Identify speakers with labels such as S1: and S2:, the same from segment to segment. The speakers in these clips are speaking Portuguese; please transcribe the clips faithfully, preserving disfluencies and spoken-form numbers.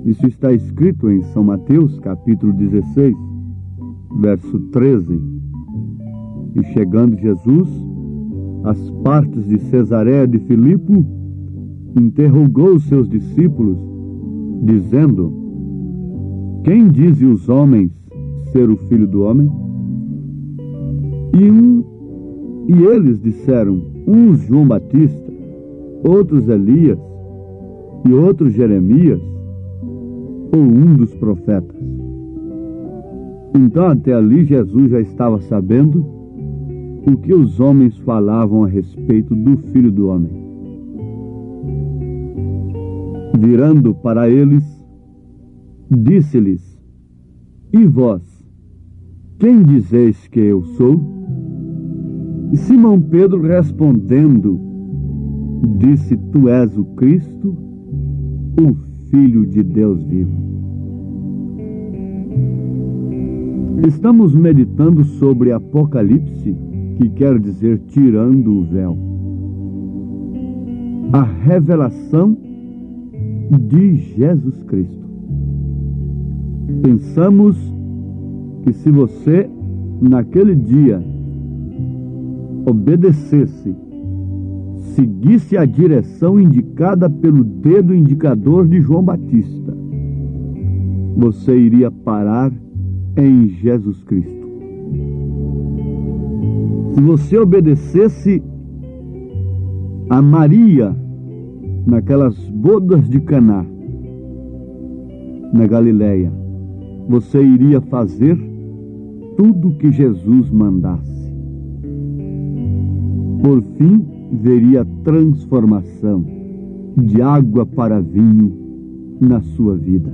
S1: Isso está escrito em São Mateus, capítulo dezesseis, verso treze. E chegando Jesus às partes de Cesareia de Filipe, interrogou os seus discípulos, dizendo: Quem dizem os homens ser o Filho do Homem? E, um, e eles disseram, uns João Batista, outros Elias, e outros Jeremias, ou um dos profetas. Então até ali Jesus já estava sabendo o que os homens falavam a respeito do Filho do Homem. Virando para eles, disse-lhes: E vós, quem dizeis que eu sou? E Simão Pedro respondendo, disse: Tu és o Cristo, o Filho de Deus vivo. Estamos meditando sobre Apocalipse, que quer dizer tirando o véu. A revelação de Jesus Cristo. Pensamos que se você, naquele dia, obedecesse, seguisse a direção indicada pelo dedo indicador de João Batista, você iria parar em Jesus Cristo. Se você obedecesse a Maria naquelas bodas de Caná, na Galileia, você iria fazer tudo o que Jesus mandasse. Por fim, veria a transformação de água para vinho na sua vida.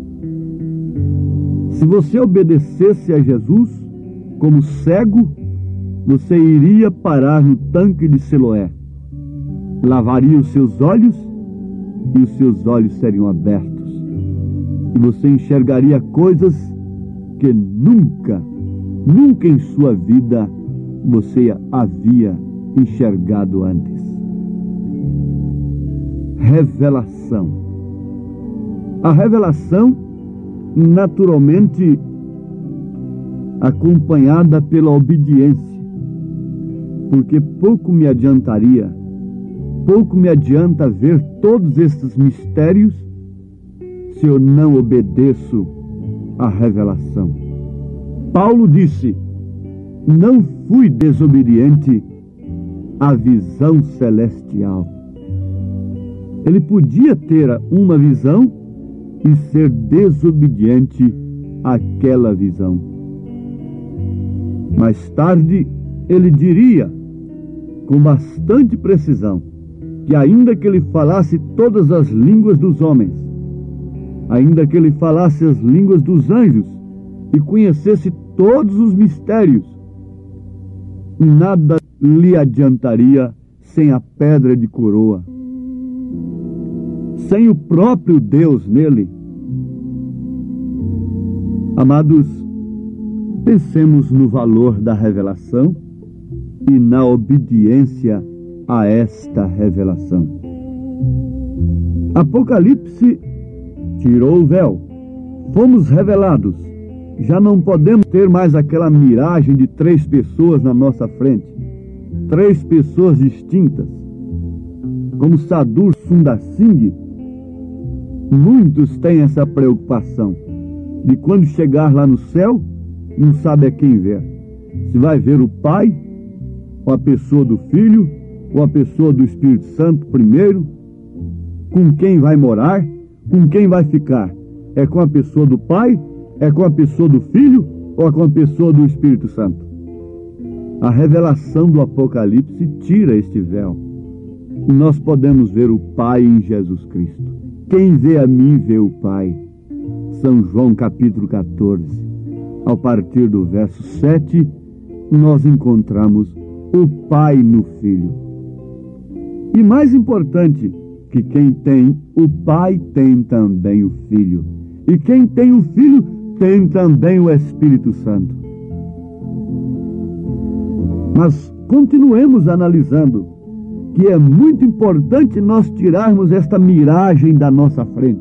S1: Se você obedecesse a Jesus como cego, você iria parar no tanque de Siloé, lavaria os seus olhos e os seus olhos seriam abertos, e você enxergaria coisas que nunca, nunca em sua vida você havia enxergado antes. Revelação. A revelação, naturalmente, acompanhada pela obediência, porque pouco me adiantaria, pouco me adianta ver todos estes mistérios se eu não obedeço à revelação. Paulo disse: não fui desobediente à visão celestial. Ele podia ter uma visão e ser desobediente àquela visão. Mais tarde, ele diria, com bastante precisão, que ainda que ele falasse todas as línguas dos homens, ainda que ele falasse as línguas dos anjos e conhecesse todos os mistérios, nada lhe adiantaria sem a pedra de coroa, sem o próprio Deus nele. Amados, pensemos no valor da revelação e na obediência a esta revelação. Apocalipse tirou o véu. Fomos revelados. Já não podemos ter mais aquela miragem de três pessoas na nossa frente. Três pessoas distintas. Como Sadhu Sundar Singh, muitos têm essa preocupação de quando chegar lá no céu, não sabe a quem ver. Se vai ver o Pai, ou a pessoa do Filho, ou a pessoa do Espírito Santo primeiro, com quem vai morar, com quem vai ficar. É com a pessoa do Pai, é com a pessoa do Filho, ou é com a pessoa do Espírito Santo? A revelação do Apocalipse tira este véu. E nós podemos ver o Pai em Jesus Cristo. Quem vê a mim, vê o Pai. São João capítulo quatorze. Ao partir do verso sete, nós encontramos o Pai no Filho. E mais importante, que quem tem o Pai tem também o Filho. E quem tem o Filho tem também o Espírito Santo. Mas continuemos analisando que é muito importante nós tirarmos esta miragem da nossa frente.